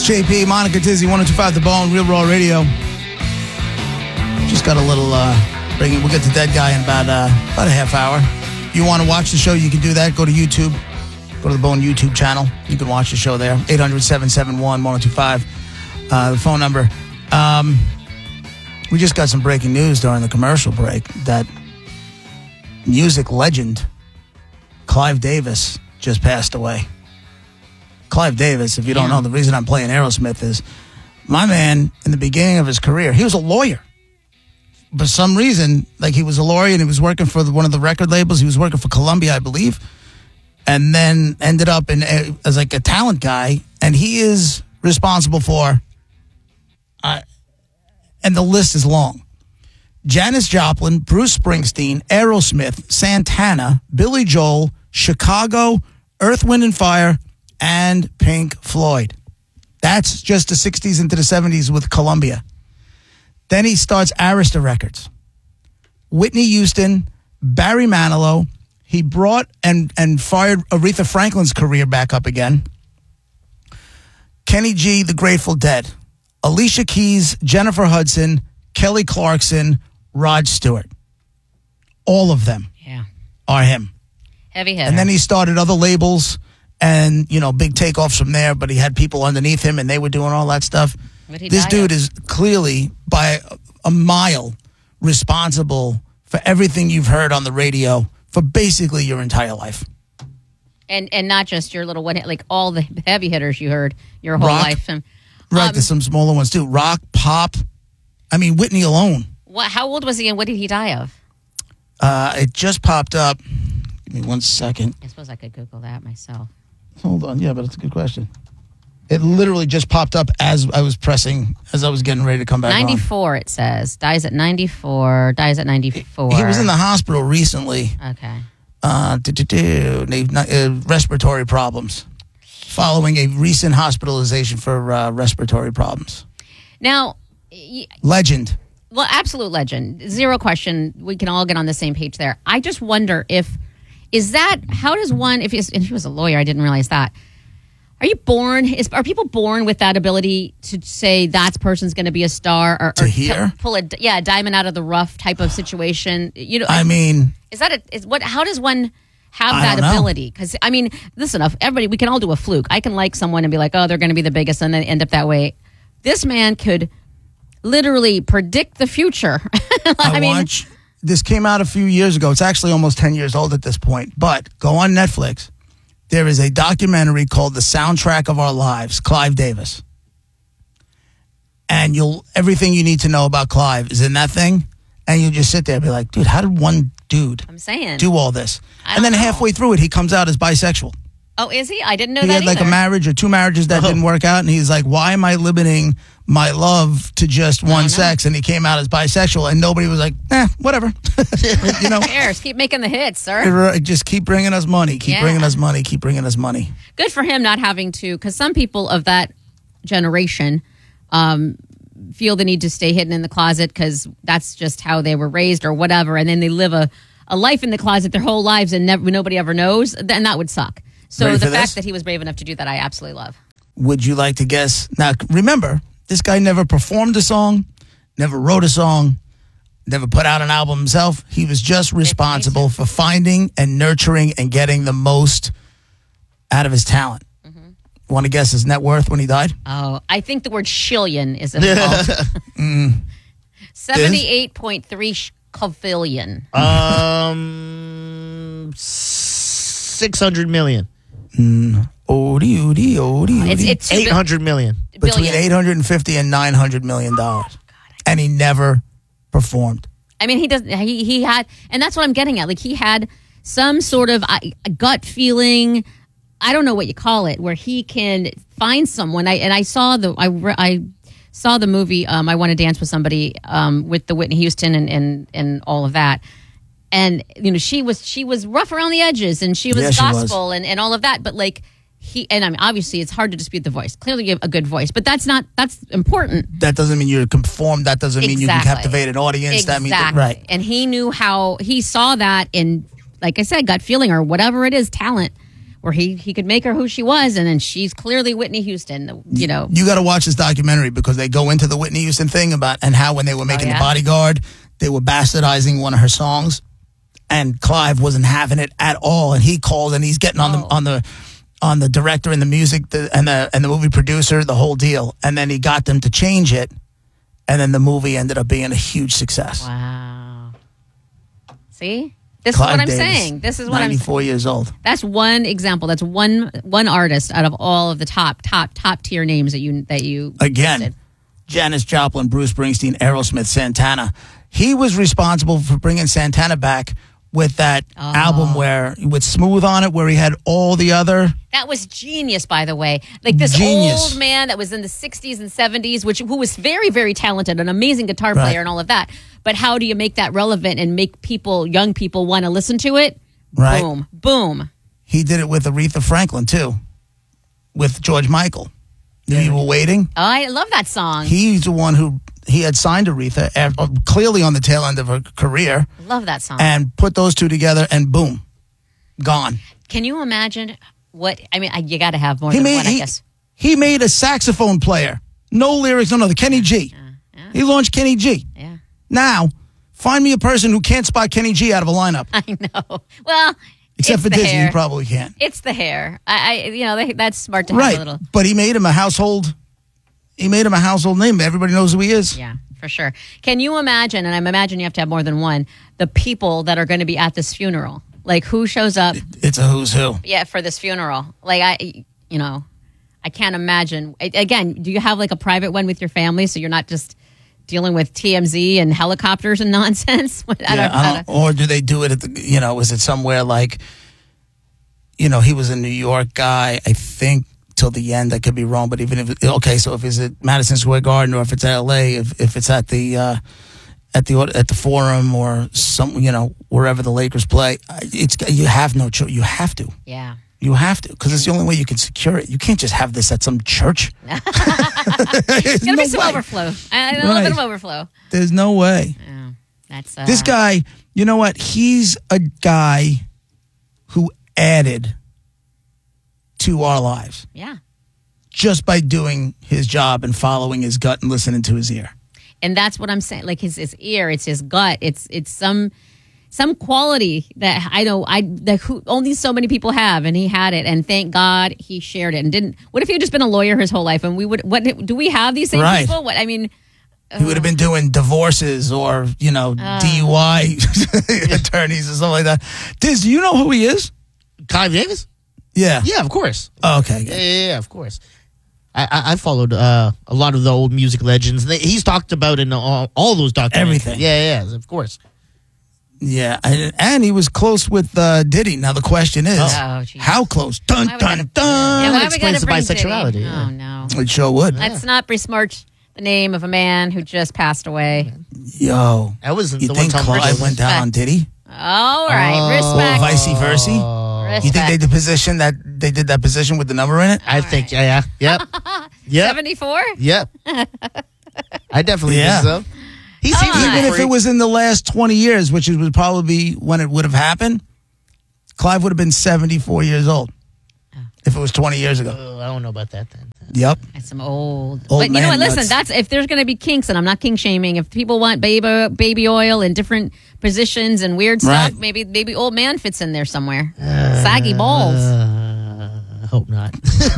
JP, Monica Tizzy, 102.5 The Bone, Real Raw Radio. Just got a little we'll get to Dead Guy in about a half hour. If you want to watch the show, you can do that. Go to YouTube. Go to the Bone YouTube channel. You can watch the show there. 800-771-1025. The phone number. We just got some breaking news during the commercial break that music legend Clive Davis just passed away. Clive Davis, if you don't know, the reason I'm playing Aerosmith is my man, in the beginning of his career, he was a lawyer. For some reason, like he was a lawyer and he was working for one of the record labels. He was working for Columbia, I believe, and then ended up as like a talent guy. And he is responsible for, and the list is long, Janis Joplin, Bruce Springsteen, Aerosmith, Santana, Billy Joel, Chicago, Earth, Wind and Fire, and Pink Floyd. That's just the 60s into the 70s with Columbia. Then he starts Arista Records. Whitney Houston, Barry Manilow. He brought and fired Aretha Franklin's career back up again. Kenny G, The Grateful Dead. Alicia Keys, Jennifer Hudson, Kelly Clarkson, Rod Stewart. All of them are him. Heavy hitter. And then he started other labels and, big takeoffs from there, but he had people underneath him and they were doing all that stuff. This dude is clearly, by a mile, responsible for everything you've heard on the radio for basically your entire life. And not just your little one, like all the heavy hitters you heard your whole life. Right, there's some smaller ones too. Rock, pop. I mean, Whitney alone. How old was he and what did he die of? It just popped up. Give me 1 second. I suppose I could Google that myself. Hold on. Yeah, but it's a good question. It literally just popped up as I was getting ready to come back 94, on. It says. Dies at 94. Dies at 94. He was in the hospital recently. Okay. Respiratory problems. Following a recent hospitalization for respiratory problems. Now... Legend. Well, absolute legend. Zero question. We can all get on the same page there. I just wonder how does one, if he was a lawyer, I didn't realize that. Are people born with that ability to say that person's going to be a star or to hear? Pull a diamond out of the rough type of situation? I mean, how does one have that ability? Because, listen, everybody, we can all do a fluke. I can like someone and be like, oh, they're going to be the biggest and then end up that way. This man could literally predict the future. This came out a few years ago. It's actually almost 10 years old at this point. But go on Netflix. There is a documentary called The Soundtrack of Our Lives, Clive Davis. And everything you need to know about Clive is in that thing. And you just sit there and be like, dude, how did one dude do all this? And then halfway through it, he comes out as bisexual. Oh, is he? I didn't know that either. He had like a marriage or two marriages that didn't work out. And he's like, why am I limiting my love to just one sex? And he came out as bisexual and nobody was like, whatever. Who cares? Keep making the hits, sir. Just keep bringing us money. Keep bringing us money. Keep bringing us money. Good for him not having to, because some people of that generation feel the need to stay hidden in the closet because that's just how they were raised or whatever. And then they live a life in the closet their whole lives and nobody ever knows. Then that would suck. So the fact that he was brave enough to do that, I absolutely love. Would you like to guess? Now, remember, this guy never performed a song, never wrote a song, never put out an album himself. He was just responsible for finding and nurturing and getting the most out of his talent. Mm-hmm. Want to guess his net worth when he died? Oh, I think the word shillion is involved. 78.3 quadrillion. 600 million. It's 800 million. Between 850 and 900 million dollars. And he never performed. I mean, he had, and that's what I'm getting at. Like, he had some sort of a gut feeling, I don't know what you call it, where he can find someone. I saw the movie I Want to Dance with Somebody with the Whitney Houston and all of that. And she was rough around the edges, and she was gospel and all of that. But like obviously it's hard to dispute the voice. Clearly, you have a good voice, but that's important. That doesn't mean you're conformed. That doesn't mean you can captivate an audience. Exactly. That means right. And he knew how he saw that in, like I said, gut feeling or whatever it is, talent. where he could make her who she was, and then she's clearly Whitney Houston. You know, You got to watch this documentary because they go into the Whitney Houston thing about and how when they were making yeah? The Bodyguard, they were bastardizing one of her songs, and Clive wasn't having it at all. And he called and he's getting on the director and the music and the movie producer, the whole deal. And then he got them to change it, and then the movie ended up being a huge success. Wow. See, this Clive is what I'm Davis, saying. This is what 94 years old. That's one example. That's one artist out of all of the top tier names that you Again, listed. Janis Joplin, Bruce Springsteen, Aerosmith, Santana. He was responsible for bringing Santana back with that album where with Smooth on it, where he had all the other. That was genius, by the way. Like this Genius. old man that was in the 60s and 70s, who was very, very talented, an amazing guitar player and all of that. But how do you make that relevant and make young people want to listen to it? Right. Boom. Boom. He did it with Aretha Franklin, too, with George Michael. You were waiting. Oh, I love that song. He's the one who he had signed Aretha, clearly on the tail end of her career, Love that song. and put those two together, and boom, gone. Can you imagine you got to have more than one, I guess. He made a saxophone player. No lyrics, no, the Kenny G. He launched Kenny G. Yeah. Now, find me a person who can't spot Kenny G out of a lineup. I know. Well, Except it's for the Disney, hair. you probably can't. It's the hair. That's smart to have Right, a little. but he made him a household. He made him a household name. Everybody knows who he is. Yeah, for sure. Can you imagine, and I'm imagining you have to have more than one, the people that are going to be at this funeral? Like, who shows up, It's a who's who. for this funeral? Like, I can't imagine. Again, do you have like a private one with your family so you're not just dealing with TMZ and helicopters and nonsense? Or do they do it at is it somewhere like, he was a New York guy, I think, till the end. I could be wrong, but even so if it's at Madison Square Garden or if it's at LA, if it's at the Forum or wherever the Lakers play, you have no choice. You have to. Yeah. You have to, because it's the only way you can secure it. You can't just have this at some church. It's going to be some overflow. A little bit of overflow. There's no way. Yeah. That's This guy, you know what? He's a guy who added to our lives Yeah. just by doing his job and following his gut and listening to his ear. And that's what I'm saying. Like his ear, it's his gut, it's some quality that who only so many people have, and he had it, and thank God he shared it. And didn't. What if he had just been a lawyer his whole life, and we would? What do we have these same Right. people? What I mean, He would have been doing divorces or, DUI attorneys or something like that. Diz, do you know who he is? Clive Davis? Yeah. Yeah, of course. Oh, okay. Yeah, of course. I followed a lot of the old music legends. He's talked about in all those documentaries. Everything. Yeah, of course. Yeah. And he was close with Diddy. Now, the question is, geez. how close? Dun, Why we dun, gotta- dun. Yeah, why are we explains gonna the bring Diddy? bisexuality, yeah. Oh no, It sure would. let's not besmirch the name of a man who just passed away. Yo. That was You the think one time Clive went down on Diddy? All right, Or respect. vice versa? Respect. You think they did that position with the number in it? I think, yeah. Yep. 74? Yep. I definitely Yeah. think so. He seems like Even a if it freak. was in the last 20 years, which would probably be when it would have happened, Clive would have been 74 years old if it was 20 years ago. I don't know about that then. Yep. That's some old. Old But you know man what? Listen, nuts. that's if there's going to be kinks, and I'm not kink shaming. If people want baby oil in different positions and weird stuff, Right. maybe old man fits in there somewhere. Saggy balls. I hope not.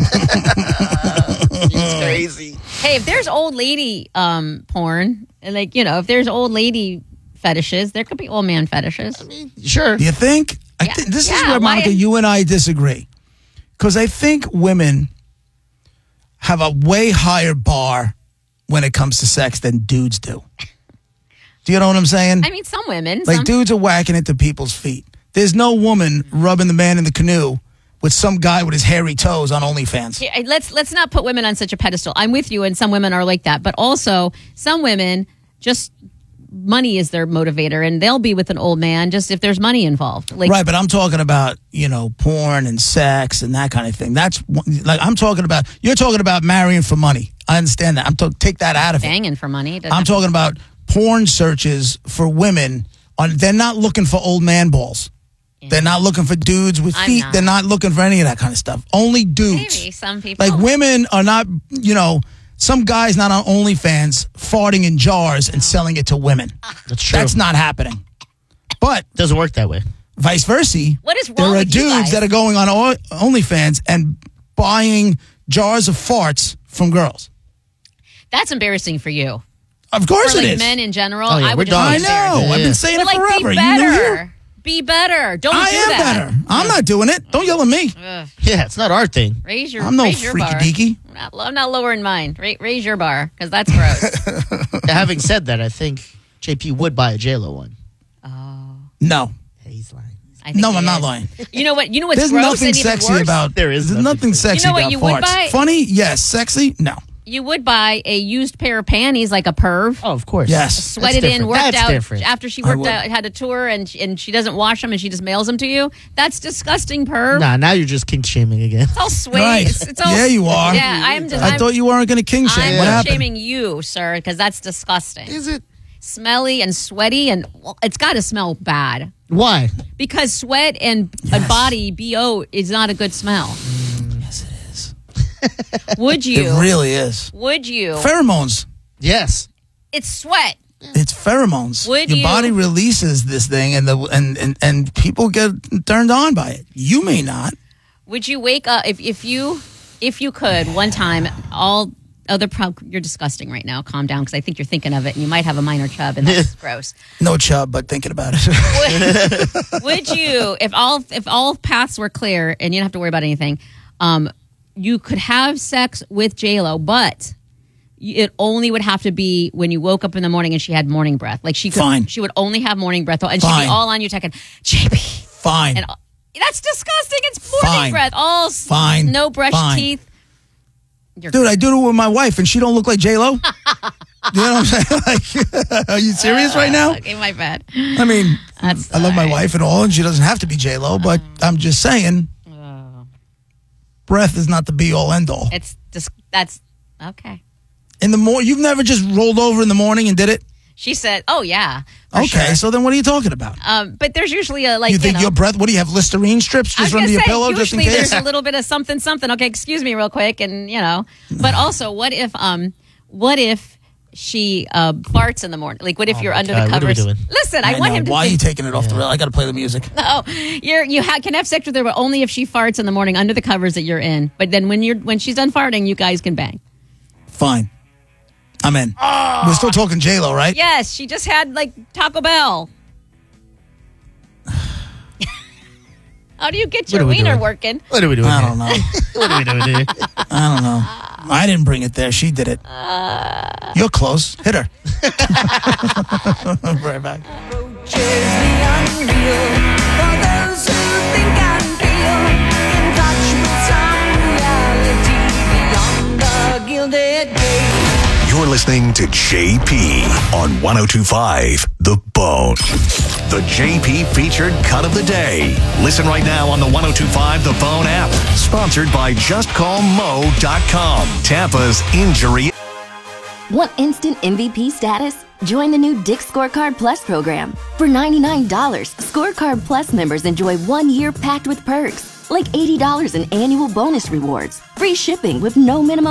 He's crazy. Hey, if there's old lady porn, like if there's old lady fetishes, there could be old man fetishes. Sure. Do you think? Yeah. This is Yeah, where, why- Monica, you and I disagree. Because I think women have a way higher bar when it comes to sex than dudes do. Do you know what I'm saying? I mean, some women. Like, some, dudes are whacking into people's feet. There's no woman rubbing the man in the canoe with some guy with his hairy toes on OnlyFans. Yeah, let's not put women on such a pedestal. I'm with you, and some women are like that. But also, some women just money is their motivator, and they'll be with an old man just if there's money involved. Like, Right, but I'm talking about, porn and sex and that kind of thing. That's like you're talking about marrying for money. I understand that. Take that out of it. banging for money. I'm talking about porn searches for women. They're not looking for old man balls. They're not looking for dudes with I'm feet. not. They're not looking for any of that kind of stuff. Only dudes. Maybe some people. Like women are not, some guys not on OnlyFans farting in jars and selling it to women. That's true. That's not happening. But Doesn't work that way. vice versa. What is wrong there are with you dudes guys? that are going on OnlyFans and buying jars of farts from girls. That's embarrassing for you. Of course For it like is. men in general, Oh, yeah, I we're would just done. I be know. embarrassed. I've been saying But it like, forever. be You knew here? better. Be better. Don't I do am that. better. I'm not doing it. Don't yell at me. Ugh. Yeah, it's not our thing. Raise your. I'm no raise your freaky bar. deaky. I'm not lowering mine. Raise your bar because that's gross. Having said that, I think JP would buy a JLo one. No. Yeah, he's lying. I think No, he I'm not is. lying. You know what? You know what's There's gross nothing and even sexy worse? about. There is There's nothing sexy You know what about you would farts. buy? Funny, yes. Sexy, no. You would buy a used pair of panties like a perv. Oh, of course. Yes. Sweated That's in, different. worked That's out different. after she I worked would. out, had a tour, and she doesn't wash them and she just mails them to you. That's disgusting, perv. Nah, now you're just kink shaming again. It's all sweet. Right. It's all, Yeah, you are. Yeah, I'm just. I thought you weren't going to king shame. What I'm happened? shaming you, sir, because that's disgusting. Is it? Smelly and sweaty, and well, it's got to smell bad Why? because sweat and a Yes. body BO is not a good smell. Yes, it is. Would you? It really is. Would you? Pheromones. Yes. It's sweat. It's pheromones. Would Your you- body releases this thing, and people get turned on by it. You may not. Would you wake up if you could one time all other you're disgusting right now. Calm down because I think you're thinking of it and you might have a minor chub and that's gross. No chub, but thinking about it. Would you if all paths were clear and you didn't have to worry about anything, you could have sex with JLo, but it only would have to be when you woke up in the morning and she had morning breath. Like she would only have morning breath and she'd Fine. be all on you talking, JP. Fine. And that's disgusting. It's morning Fine. breath. All Fine. no brushed Fine. teeth. You're Dude, I do it with my wife, and she don't look like J-Lo. You know what I'm saying? Like, are you serious right now? Okay, my bad. I mean, That's I love my all right. wife and all, and she doesn't have to be J-Lo, but I'm just saying, breath is not the be-all, end-all. It's just that's okay. In the you've never just rolled over in the morning and did it? She said, "Oh yeah." for Okay, sure. so then what are you talking about? But there's usually a like You think know, your breath, what do you have, Listerine strips I was just gonna under your say, pillow just in usually case? there's a little bit of something. Okay, excuse me, real quick, and But also, what if she farts in the morning? Like, what if you're under the God, what are we covers? doing? Listen, I want know. him to. Why are you think, taking it off the rail? I got to play the music. Oh, can have sex with her, but only if she farts in the morning under the covers that you're in. But then when she's done farting, you guys can bang. Fine. I'm in. We're still talking J-Lo, right? Yes, she just had like Taco Bell. How do you get your What are we wiener doing? working? What are we doing? I here? don't know. What are we doing here? I don't know. I didn't bring it there. She did it. You're close. Hit her. Right back. You're listening to JP on 1025 The Bone. The JP featured cut of the day. Listen right now on the 1025 The Bone app. Sponsored by JustCallMo.com. Tampa's injury. Want instant MVP status? Join the new Dick Scorecard Plus program. For $99, Scorecard Plus members enjoy 1 year packed with perks, like $80 in annual bonus rewards, free shipping with no minimum